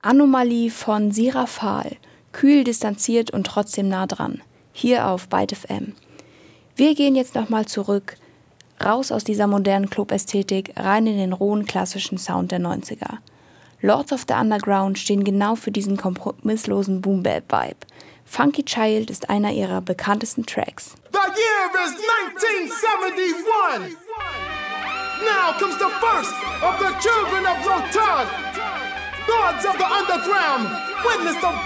Anomalie von Sira Fahl. Kühl, distanziert und trotzdem nah dran. Hier auf Byte FM. Wir gehen jetzt nochmal zurück, raus aus dieser modernen Club-Ästhetik, rein in den rohen klassischen Sound der 90er. Lords of the Underground stehen genau für diesen kompromisslosen Boom-Bap-Vibe. Funky Child ist einer ihrer bekanntesten Tracks. The year is 1971. Now comes the first of the children of Rotund. Lords of the Underground, witness the